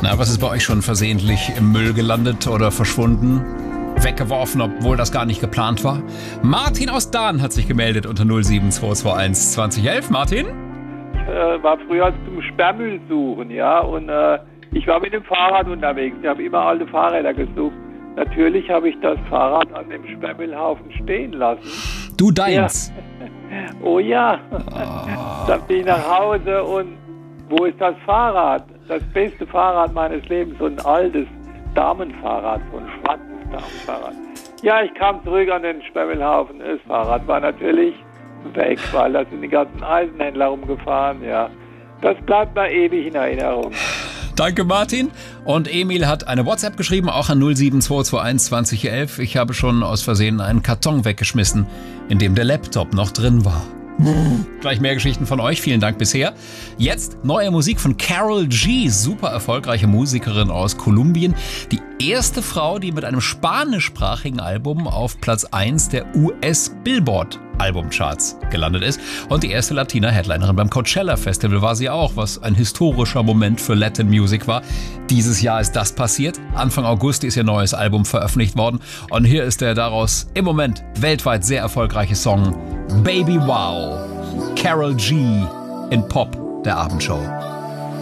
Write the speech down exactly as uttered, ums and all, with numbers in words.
Na, was ist bei euch schon versehentlich im Müll gelandet oder verschwunden? Weggeworfen, obwohl das gar nicht geplant war? Martin aus Dahn hat sich gemeldet unter null sieben zwei zwei eins zwanzig elf. Martin? Ich äh, war früher zum Sperrmüll suchen, ja, und äh, ich war mit dem Fahrrad unterwegs. Ich habe immer alte Fahrräder gesucht. Natürlich habe ich das Fahrrad an dem Sperrmüllhaufen stehen lassen. Du deins? Ja. Oh ja. Oh. Dann bin ich nach Hause und wo ist das Fahrrad? Das beste Fahrrad meines Lebens, so ein altes Damenfahrrad, so ein schwarzes Damenfahrrad. Ja, ich kam zurück an den Sperrmüllhaufen. Das Fahrrad war natürlich weg, weil da sind die ganzen Eisenhändler rumgefahren, ja. Das bleibt mir ewig in Erinnerung. Danke, Martin. Und Emil hat eine WhatsApp geschrieben, auch an null sieben zwei zwei eins zwanzig elf. Ich habe schon aus Versehen einen Karton weggeschmissen, in dem der Laptop noch drin war. Gleich mehr Geschichten von euch. Vielen Dank bisher. Jetzt neue Musik von Karol G. Super erfolgreiche Musikerin aus Kolumbien. Die erste Frau, die mit einem spanischsprachigen Album auf Platz eins der U S-Billboard Albumcharts gelandet ist. Und die erste Latina-Headlinerin beim Coachella Festival war sie auch, was ein historischer Moment für Latin Music war. Dieses Jahr ist das passiert. Anfang August ist ihr neues Album veröffentlicht worden. Und hier ist der daraus im Moment weltweit sehr erfolgreiche Song Baby Wow. Karol G in Pop, der Abendshow.